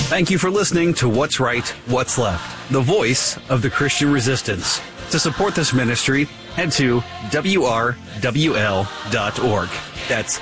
Thank you for listening to What's Right, What's Left, the voice of the Christian resistance. To support this ministry, head to WRWL.org. That's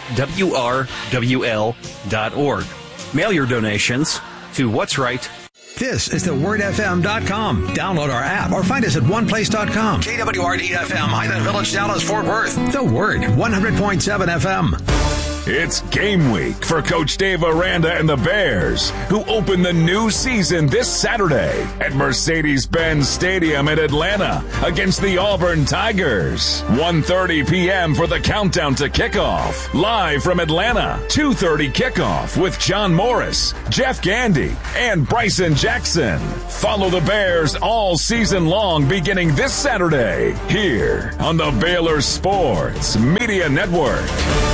WRWL.org. Mail your donations to What's Right. This is thewordfm.com. Download our app or find us at oneplace.com. KWRD-FM, Highland Village, Dallas, Fort Worth. The Word, 100.7 FM. It's game week for Coach Dave Aranda and the Bears, who open the new season this Saturday at Mercedes-Benz Stadium in Atlanta against the Auburn Tigers. 1:30 p.m. for the countdown to kickoff. Live from Atlanta, 2:30 kickoff with John Morris, Jeff Gandy, and Bryson Jackson. Follow the Bears all season long beginning this Saturday here on the Baylor Sports Media Network.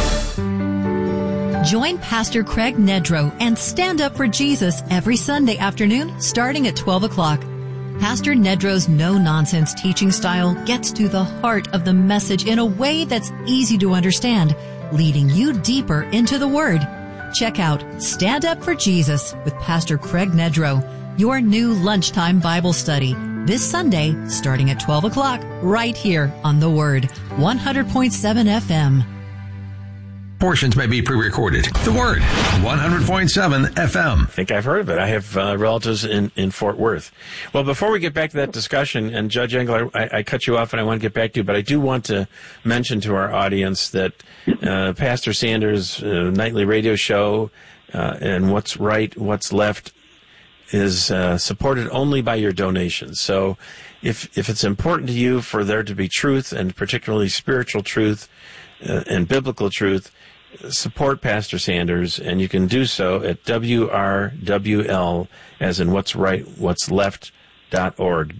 Join Pastor Craig Nedrow and Stand Up for Jesus every Sunday afternoon starting at 12 o'clock. Pastor Nedrow's no-nonsense teaching style gets to the heart of the message in a way that's easy to understand, leading you deeper into the Word. Check out Stand Up for Jesus with Pastor Craig Nedrow, your new lunchtime Bible study, this Sunday starting at 12 o'clock right here on The Word, 100.7 FM. Portions may be pre-recorded. The Word, 100.7 FM. I think I've heard of it. I have relatives in Fort Worth. Well, before we get back to that discussion, and Judge Engler, I cut you off and I want to get back to you, but I do want to mention to our audience that Pastor Sanders' nightly radio show and What's Right, What's Left is supported only by your donations. So if it's important to you for there to be truth, and particularly spiritual truth and biblical truth, support Pastor Sanders, and you can do so at WRWL, as in What's Right, What's Left.org,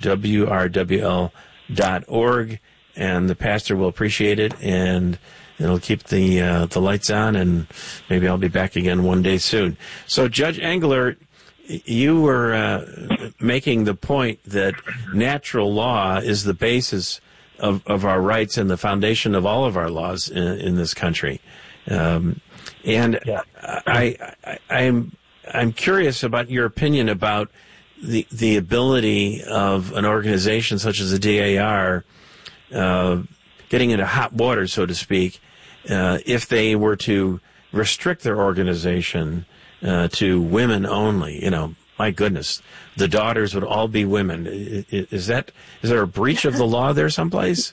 WRWL.org, and the pastor will appreciate it, and it'll keep the lights on, and maybe I'll be back again one day soon. So, Judge Engler, you were making the point that natural law is the basis of our rights and the foundation of all of our laws in this country. I'm curious about your opinion about the ability of an organization such as the DAR getting into hot water, so to speak, if they were to restrict their organization to women only. You know, my goodness, the daughters would all be women. Is there a breach of the law there someplace?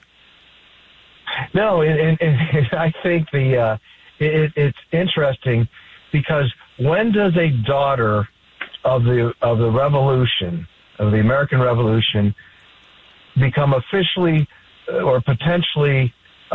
No, and I think it's interesting, because when does a daughter of the revolution, of the American Revolution, become officially or potentially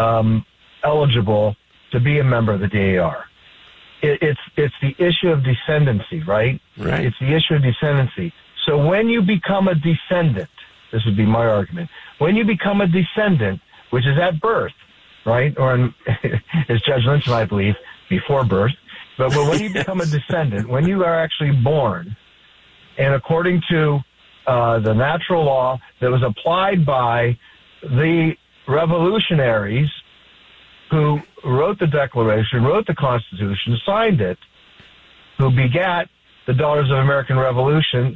eligible to be a member of the DAR? It's the issue of descendancy, right? Right. It's the issue of descendancy. So when you become a descendant, this would be my argument, when you become a descendant, which is at birth, right? Or as Judge Lynch and I believe, before birth. But when you become a descendant, when you are actually born, and according to the natural law that was applied by the revolutionaries who wrote the Declaration, wrote the Constitution, signed it, who begat the Daughters of American Revolution,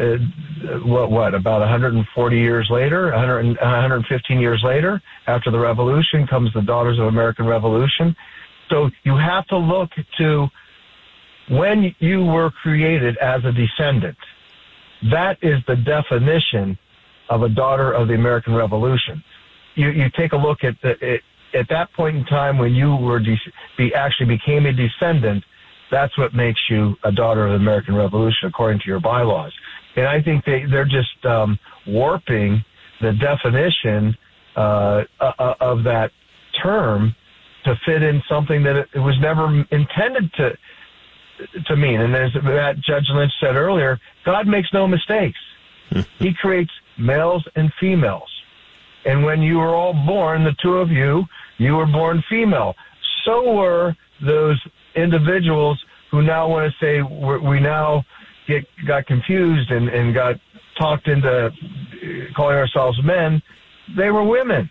about 140 years later, 115 years later, after the Revolution comes the Daughters of American Revolution. So you have to look to when you were created as a descendant. That is the definition of a daughter of the American Revolution. You take a look at at that point in time when you were actually became a descendant. That's what makes you a daughter of the American Revolution, according to your bylaws. And I think they're just warping the definition of that term to fit in something that it was never intended to mean. And as Judge Lynch said earlier, God makes no mistakes. He creates males and females. And when you were all born, the two of you were born female. So were those individuals who now want to say we now got confused and got talked into calling ourselves men. They were women.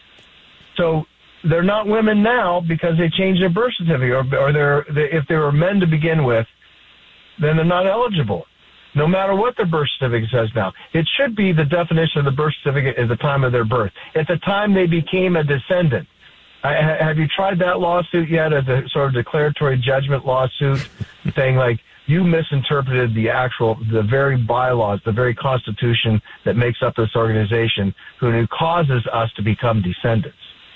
So they're not women now because they changed their birth certificate, or if they were men to begin with, then they're not eligible, no matter what their birth certificate says now. It should be the definition of the birth certificate at the time of their birth, at the time they became a descendant. Have you tried that lawsuit yet as a sort of declaratory judgment lawsuit, saying like, you misinterpreted the very bylaws, the very constitution that makes up this organization, who causes us to become descendants?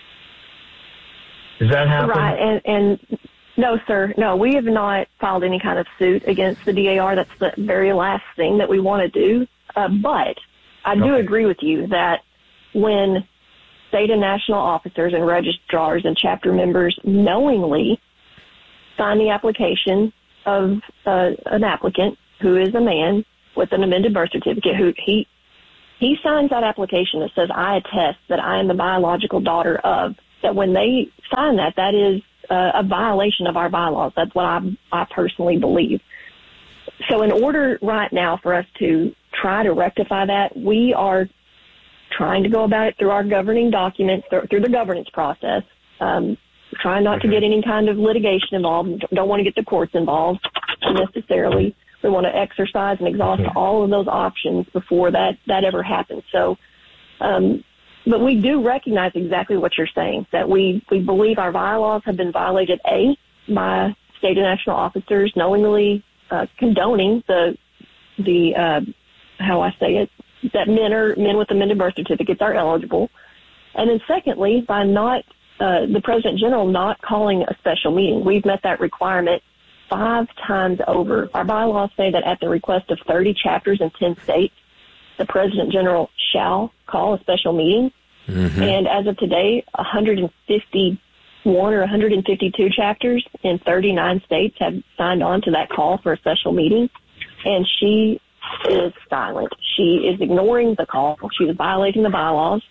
Does that happen? Right, and no, sir. No, we have not filed any kind of suit against the DAR. That's the very last thing that we want to do. But I do agree with you that when state and national officers and registrars and chapter members knowingly sign the application of an applicant who is a man with an amended birth certificate, who he signs that application that says, I attest that I am the biological daughter of, that when they sign that, that is a violation of our bylaws. That's what I personally believe. So in order right now for us to try to rectify that, we are trying to go about it through our governing documents, through the governance process, trying not to get any kind of litigation involved, don't want to get the courts involved unnecessarily. We want to exercise and exhaust all of those options before that ever happens. So, but we do recognize exactly what you're saying, that we believe our bylaws have been violated, by state and national officers knowingly condoning the how I say it, that men with amended birth certificates are eligible. And then secondly, by not the President General not calling a special meeting. We've met that requirement 5 times over. Our bylaws say that at the request of 30 chapters in 10 states, the President General shall call a special meeting. Mm-hmm. And as of today, 151 or 152 chapters in 39 states have signed on to that call for a special meeting. And she is silent. She is ignoring the call. She is violating the bylaws.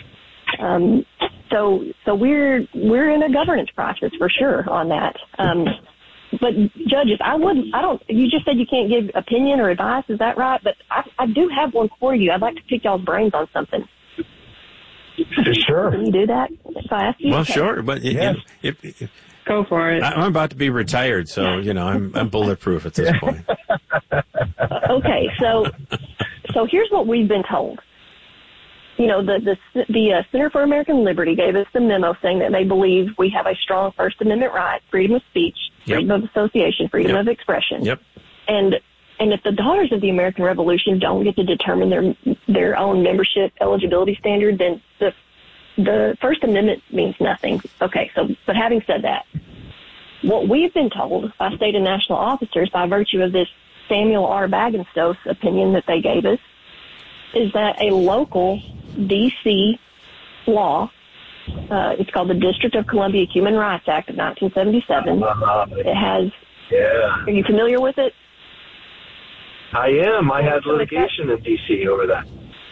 So we're in a governance process for sure on that. But judges, you just said you can't give opinion or advice. Is that right? But I do have one for you. I'd like to pick y'all's brains on something. Sure. Can you do that if I ask you? Well, okay. sure. But yes. Go for it. I'm about to be retired, so, I'm bulletproof at this point. Okay. So here's what we've been told. The Center for American Liberty gave us the memo saying that they believe we have a strong First Amendment right, freedom of speech, freedom of association, freedom of expression. Yep. And if the Daughters of the American Revolution don't get to determine their own membership eligibility standard, then the First Amendment means nothing. Okay, but having said that, what we've been told by state and national officers by virtue of this Samuel R. Bagenstos opinion that they gave us is that a local D.C. law, it's called the District of Columbia Human Rights Act of 1977. It has, are you familiar with it? I am. I had litigation in D.C. over that.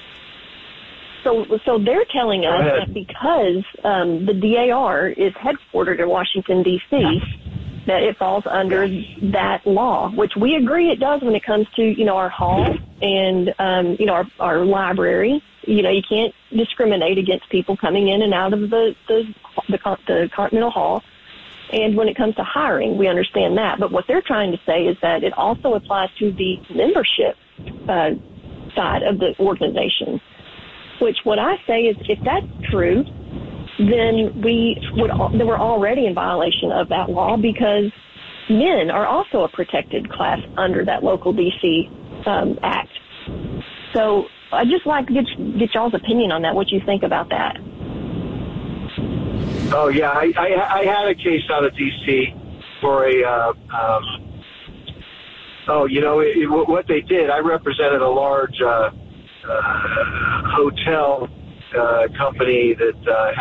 So they're telling us that because the DAR is headquartered in Washington, D.C., that it falls under that law, which we agree it does when it comes to, our hall and, our library. You can't discriminate against people coming in and out of the Continental Hall. And when it comes to hiring, we understand that. But what they're trying to say is that it also applies to the membership side of the organization, which what I say is if that's true, then we're already in violation of that law because men are also a protected class under that local D.C. Act. So I'd just like to get y'all's opinion on that, what you think about that. Oh, yeah. I had a case out of D.C. for what they did, I represented a large hotel company that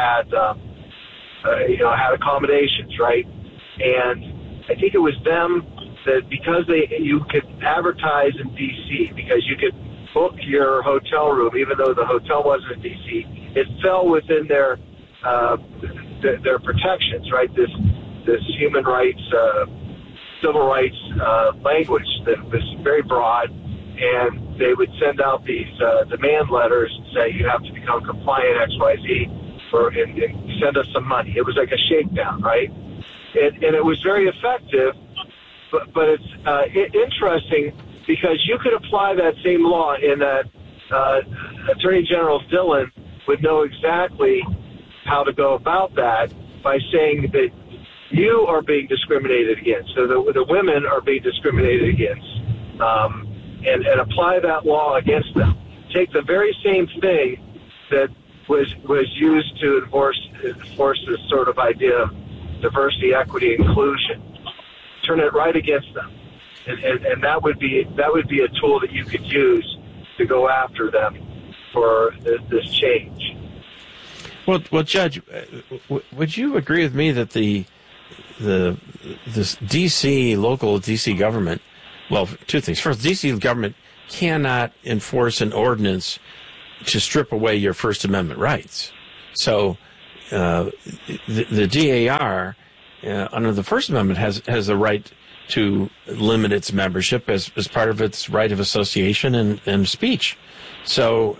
had accommodations, right? And I think it was them that because you could advertise in D.C., because you could book your hotel room, even though the hotel wasn't in D.C., it fell within their protections, right? This human rights, civil rights language that was very broad, and they would send out these demand letters and say you have to become compliant XYZ and send us some money. It was like a shakedown, right? And it was very effective but it's interesting because you could apply that same law in that Attorney General Dillon would know exactly how to go about that by saying that you are being discriminated against. So the women are being discriminated against, and apply that law against them. Take the very same thing that was used to enforce this sort of idea of diversity, equity, inclusion. Turn it right against them, and that would be a tool that you could use to go after them for this change. Well, Judge, would you agree with me that this local DC government, well, two things. First, DC government cannot enforce an ordinance to strip away your First Amendment rights. So the DAR, under the First Amendment, has the right to limit its membership as part of its right of association and speech. So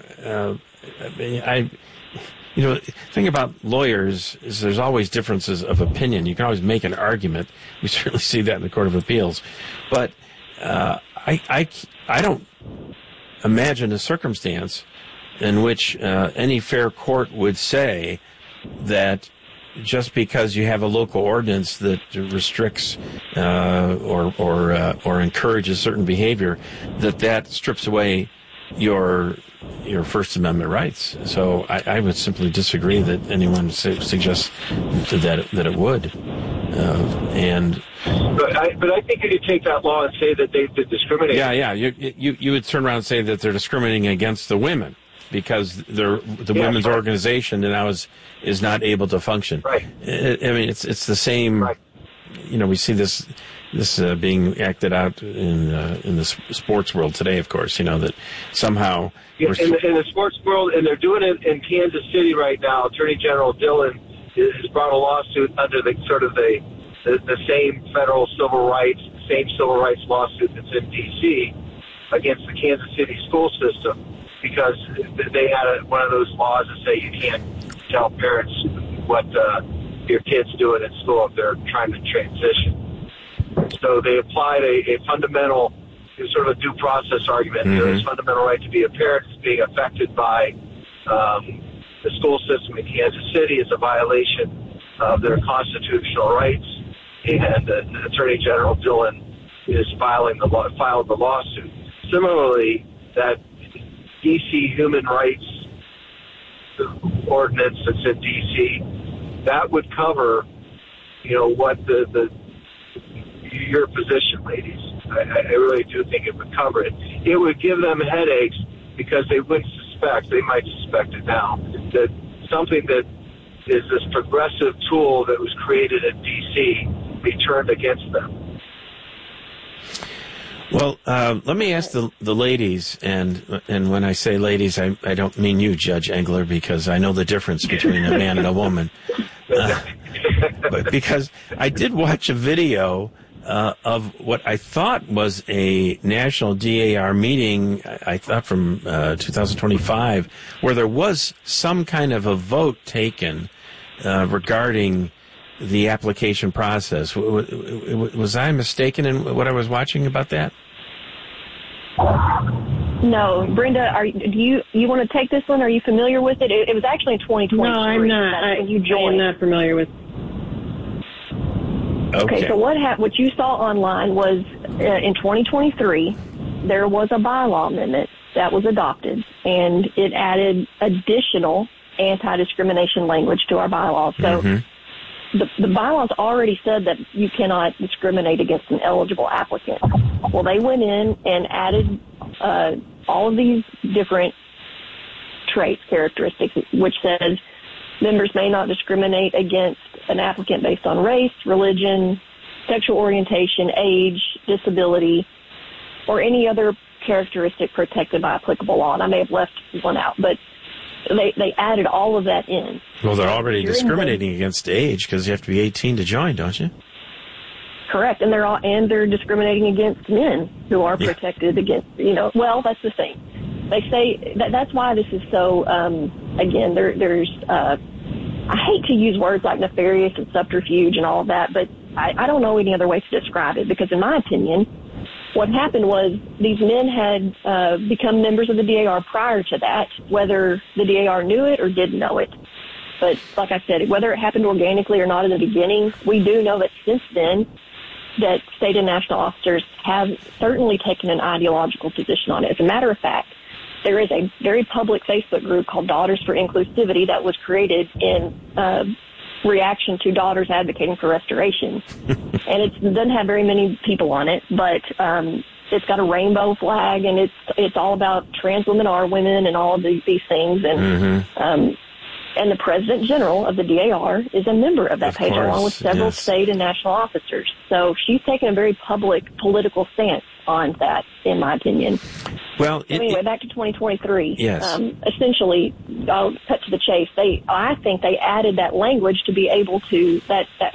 the thing about lawyers is there's always differences of opinion. You can always make an argument. We certainly see that in the Court of Appeals. But I don't imagine a circumstance in which any fair court would say that just because you have a local ordinance that restricts or encourages certain behavior, that strips away your First Amendment rights. So I would simply disagree that anyone suggests that it would. But I think you could take that law and say that they've been discriminating. Yeah. You would turn around and say that they're discriminating against the women because the women's organization now is not able to function. Right. I mean, it's the same. Right. We see this being acted out in the sports world today. Of course, that somehow in the sports world, and they're doing it in Kansas City right now. Attorney General Dillon has brought a lawsuit under the same federal civil rights lawsuit that's in D.C. against the Kansas City school system because they had one of those laws that say you can't tell parents what your kid's doing at school if they're trying to transition. So they applied a fundamental, sort of a due process argument. Mm-hmm. There's fundamental right to be a parent is being affected by the school system in Kansas City. It's a violation of their constitutional rights, and Attorney General Dillon is filed the lawsuit. Similarly, that D.C. human rights ordinance that's in D.C., that would cover, what your position, ladies. I really do think it would cover it. It would give them headaches because they might suspect it now, that something that is this progressive tool that was created in D.C. be turned against them. Well, let me ask the ladies, and when I say ladies, I don't mean you, Judge Engler, because I know the difference between a man and a woman. But because I did watch a video of what I thought was a national DAR meeting, I thought from 2025, where there was some kind of a vote taken regarding the application process. Was I mistaken in what I was watching about that? No, Brenda, do you want to take this one? Are you familiar with it? It was actually in 2023. No, I'm not. I'm not familiar with. Okay, so what you saw online was in 2023 there was a bylaw amendment that was adopted, and it added additional anti-discrimination language to our bylaws. So. Mm-hmm. The bylaws already said that you cannot discriminate against an eligible applicant. Well, they went in and added all of these different characteristics, which says members may not discriminate against an applicant based on race, religion, sexual orientation, age, disability, or any other characteristic protected by applicable law. And I may have left one out, but they added all of that in. Well, they're already discriminating against age because you have to be 18 to join, don't you? Correct, and they're discriminating against men who are protected against. Well, that's the thing. They say that's why this is so. Again, there's. I hate to use words like nefarious and subterfuge and all of that, but I don't know any other way to describe it, because in my opinion, what happened was these men had become members of the DAR prior to that, whether the DAR knew it or didn't know it. But like I said, whether it happened organically or not in the beginning, we do know that since then that state and national officers have certainly taken an ideological position on it. As a matter of fact, there is a very public Facebook group called Daughters for Inclusivity that was created in reaction to daughters advocating for restoration. And it doesn't have very many people on it, but it's got a rainbow flag, and it's all about trans women are women and all of these things. And and the President General of the DAR is a member of that page, along with several state and national officers. So she's taken a very public political stance on that, in my opinion. Well, anyway, back to 2023. Yes. Essentially, I'll cut to the chase. I think they added that language to be able to that